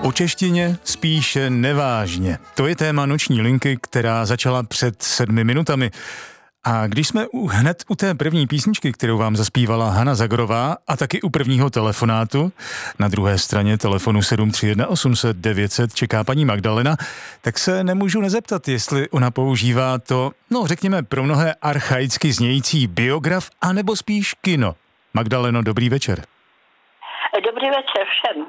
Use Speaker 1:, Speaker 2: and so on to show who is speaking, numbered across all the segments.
Speaker 1: O češtině spíše nevážně. To je téma noční linky, která začala před 7 minutami. A když jsme hned u té první písničky, kterou vám zaspívala Hana Zagorová, a taky u prvního telefonátu, na druhé straně telefonu 731 800 900 čeká paní Magdalena, tak se nemůžu nezeptat, jestli ona používá to, řekněme pro mnohé archaicky znějící biograf, anebo spíš kino. Magdaleno, dobrý večer.
Speaker 2: Dobrý večer všem.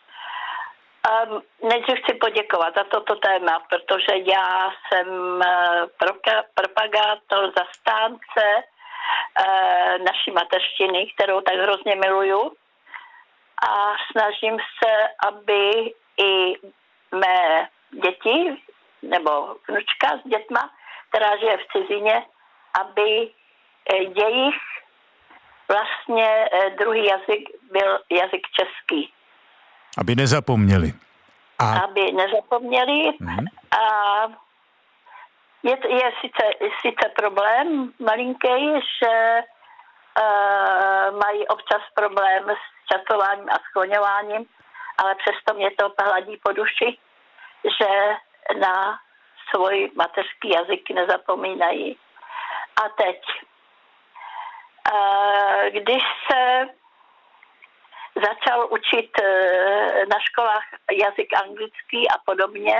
Speaker 2: Nejdřív chci poděkovat za toto téma, protože já jsem propagátor, zastánce naší mateřštiny, kterou tak hrozně miluju, a snažím se, aby i mé děti nebo vnučka s dětma, která žije v cizině, aby jejich vlastně druhý jazyk byl jazyk český.
Speaker 1: Aby nezapomněli.
Speaker 2: Aby nezapomněli. A je sice problém malinký, že mají občas problém s časováním a skloňováním, ale přesto mě to hladí po duši, že na svůj mateřský jazyk nezapomínají. A teď, když se začal učit na školách jazyk anglický a podobně,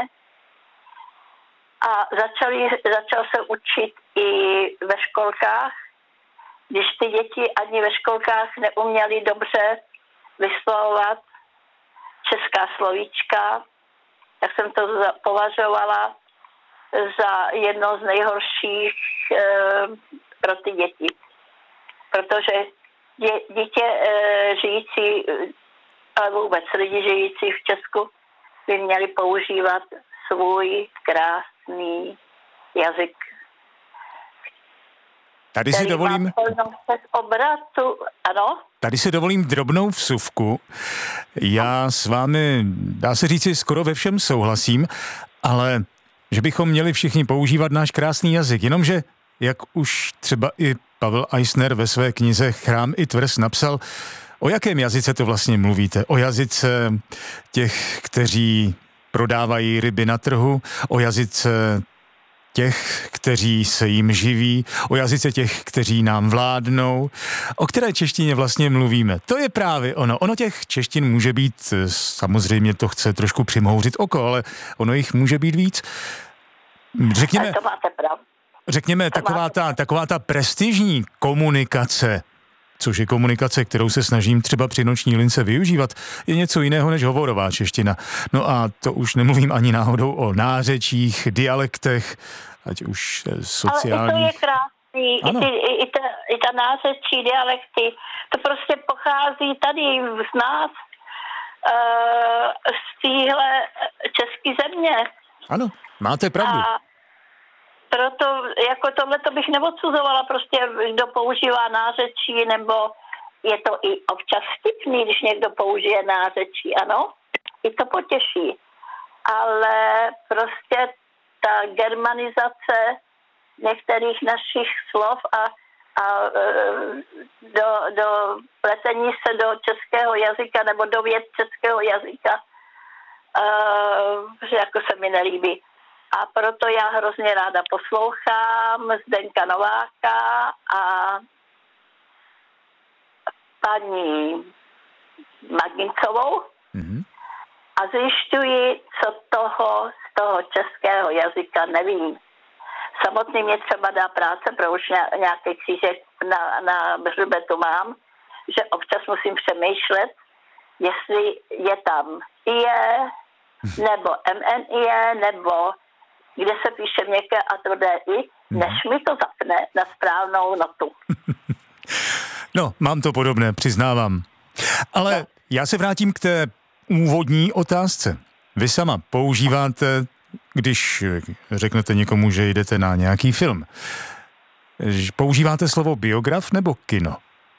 Speaker 2: a začal se učit i ve školkách, když ty děti ani ve školkách neuměly dobře vyslovovat česká slovíčka, tak jsem to považovala za jedno z nejhorších pro ty děti. Protože dítě žijící, ale vůbec lidi žijící v Česku by měli používat svůj krásný jazyk.
Speaker 1: Tady si dovolím... Tady si dovolím drobnou vsuvku. Já s vámi, dá se říci, skoro ve všem souhlasím, ale že bychom měli všichni používat náš krásný jazyk, jenomže, jak už třeba i Pavel Eisner ve své knize Chrám i tvrz napsal, o jakém jazyce to vlastně mluvíte? O jazyce těch, kteří prodávají ryby na trhu, o jazyce těch, kteří se jim živí, o jazyce těch, kteří nám vládnou. O které češtině vlastně mluvíme? To je právě ono. Ono těch češtin může být, samozřejmě to chce trošku přimhouřit oko, ale ono jich může být víc.
Speaker 2: To máte pravdu.
Speaker 1: Řekněme, taková ta prestižní komunikace, což je komunikace, kterou se snažím třeba při noční lince využívat, je něco jiného než hovorová čeština. No a to už nemluvím ani náhodou o nářečích, dialektech, ať už sociálních.
Speaker 2: Ale i to je krásný, i ta nářečí, dialekty, to prostě pochází tady z nás, z téhle české země.
Speaker 1: Ano, máte pravdu.
Speaker 2: Proto jako tohleto bych neodsuzovala, prostě kdo používá nářečí, nebo je to i občas vtipný, když někdo použije nářečí, ano, i to potěší. Ale prostě ta germanizace některých našich slov a do pletení se do českého jazyka nebo do věd českého jazyka, že jako se mi nelíbí. A proto já hrozně ráda poslouchám Zdenka Nováka a paní Magincovou a zjišťuji, co z toho českého jazyka nevím. Samotný mě třeba dá práce, protože už nějaký křížek na hřbetu mám, že občas musím přemýšlet, jestli je tam IE, nebo MNIE, nebo kde se píše měkké a tvrdé i, než mi to zapne na správnou notu.
Speaker 1: No, mám to podobné, přiznávám. Ale já se vrátím k té úvodní otázce. Vy sama používáte, když řeknete někomu, že jdete na nějaký film, používáte slovo biograf nebo kino?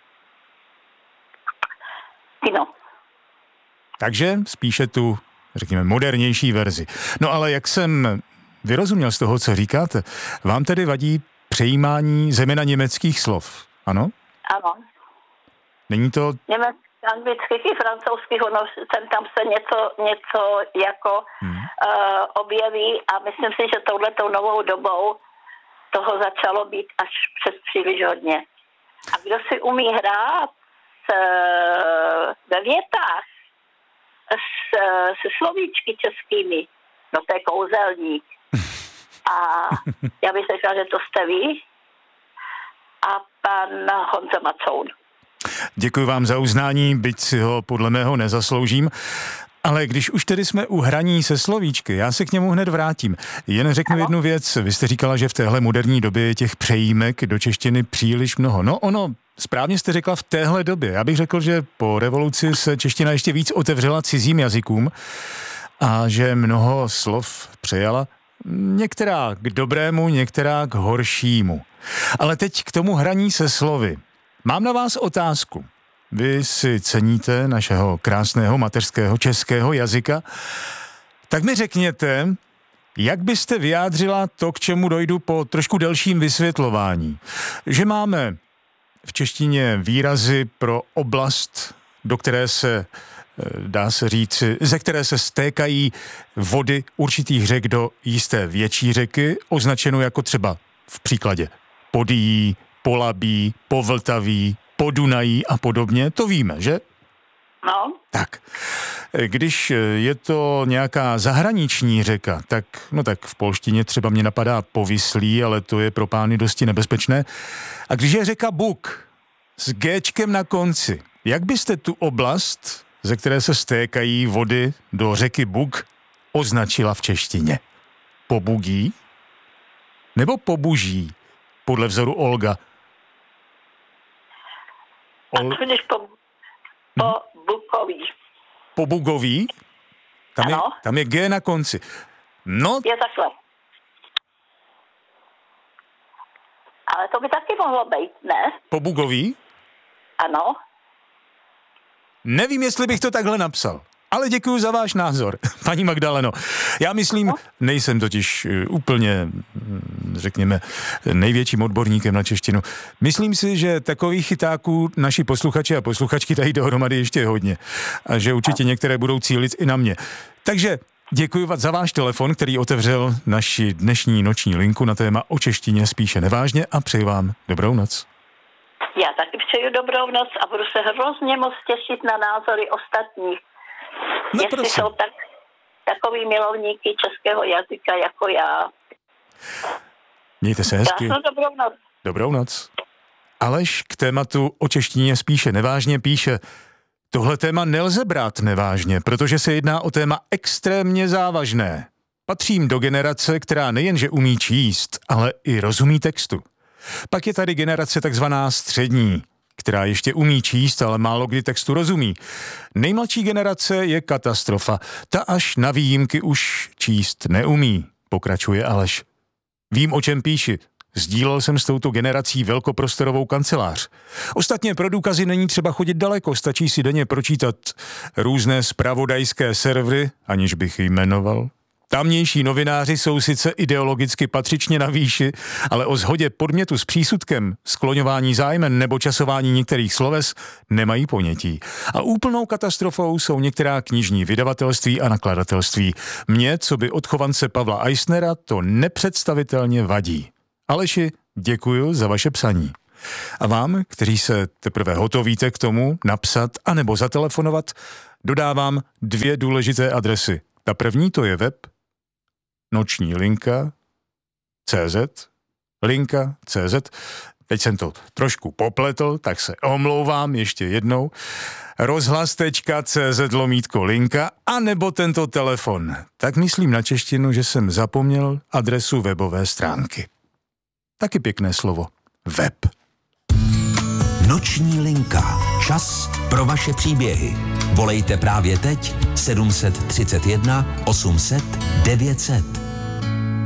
Speaker 2: Kino.
Speaker 1: Takže spíše tu, řekněme, modernější verzi. No ale jak jsem vyrozuměl z toho, co říkáte, vám tedy vadí přejímání zejména německých slov, ano?
Speaker 2: Ano.
Speaker 1: Není to
Speaker 2: anglických i francouzských, ono sem tam se něco jako objeví a myslím si, že touhletou novou dobou toho začalo být až přes příliš hodně. A kdo si umí hrát ve větách se slovíčky českými, no to je kouzelník. A já bych řekla, že to jste vy a pan Honza Macoun.
Speaker 1: Děkuji vám za uznání, byť si ho podle mého nezasloužím. Ale když už tedy jsme u hraní se slovíčky, já se k němu hned vrátím. Jen řeknu jednu věc. Vy jste říkala, že v téhle moderní době je těch přejímek do češtiny příliš mnoho. No ono, správně jste řekla v téhle době. Já bych řekl, že po revoluci se čeština ještě víc otevřela cizím jazykům a že mnoho slov přejala. Některá k dobrému, některá k horšímu. Ale teď k tomu hraní se slovy. Mám na vás otázku. Vy si ceníte našeho krásného mateřského českého jazyka, tak mi řekněte, jak byste vyjádřila to, k čemu dojdu po trošku delším vysvětlování. Že máme v češtině výrazy pro oblast, do které se, dá se říct, ze které se stékají vody určitých řek do jisté větší řeky, označenou jako třeba v příkladě Podyjí, Polabí, Povltaví, Podunají a podobně, to víme, že?
Speaker 2: No.
Speaker 1: Tak, když je to nějaká zahraniční řeka, tak v polštině třeba mě napadá Povyslí, ale to je pro pány dosti nebezpečné. A když je řeka Bug s géčkem na konci, jak byste tu oblast, ze které se stékají vody do řeky Bug, označila v češtině? Pobugí? Nebo Pobuží? Podle vzoru Olga.
Speaker 2: Po Bukový.
Speaker 1: Po Bugový? Tam je G na konci. No.
Speaker 2: Je takhle. Ale to by taky mohlo být, ne?
Speaker 1: Po Bugový?
Speaker 2: Ano.
Speaker 1: Nevím, jestli bych to takhle napsal. Ale děkuji za váš názor, paní Magdaleno. Já myslím, nejsem totiž úplně, řekněme, největším odborníkem na češtinu. Myslím si, že takových chytáků naši posluchači a posluchačky tady dohromady ještě hodně. A že určitě některé budou cílit i na mě. Takže děkuji za váš telefon, který otevřel naši dnešní noční linku na téma o češtině spíše nevážně a přeji vám dobrou noc.
Speaker 2: Já taky přeju dobrou noc a budu se hrozně moc těšit na názory ostatních.
Speaker 1: No,
Speaker 2: jestli
Speaker 1: prosím.
Speaker 2: jsou takový milovníky českého jazyka jako já.
Speaker 1: Mějte se hezky.
Speaker 2: Krásnou dobrou noc.
Speaker 1: Dobrou noc. Aleš k tématu o češtině spíše nevážně píše: tohle téma nelze brát nevážně, protože se jedná o téma extrémně závažné. Patřím do generace, která nejenže umí číst, ale i rozumí textu. Pak je tady generace takzvaná střední, která ještě umí číst, ale málo kdy textu rozumí. Nejmladší generace je katastrofa. Ta až na výjimky už číst neumí, pokračuje Aleš. Vím, o čem píši. Sdílel jsem s touto generací velkoprostorovou kancelář. Ostatně pro důkazy není třeba chodit daleko, stačí si denně pročítat různé zpravodajské servery, aniž bych jmenoval. Tamnější novináři jsou sice ideologicky patřičně na výši, ale o shodě podmětu s přísudkem, skloňování zájmen nebo časování některých sloves nemají ponětí. A úplnou katastrofou jsou některá knižní vydavatelství a nakladatelství. Mně, co by odchovance Pavla Eisnera, to nepředstavitelně vadí. Aleši, děkuju za vaše psaní. A vám, kteří se teprve hotovíte k tomu napsat anebo zatelefonovat, dodávám 2 důležité adresy. Ta první to je web noční linka.cz, linka.cz. Teď jsem to trošku popletl, tak se omlouvám ještě jednou. rozhlas.cz/linka a nebo tento telefon. Tak myslím na češtinu, že jsem zapomněl adresu webové stránky. Taky pěkné slovo. Web.
Speaker 3: Noční linka. Čas pro vaše příběhy. Volejte právě teď 731 800 900.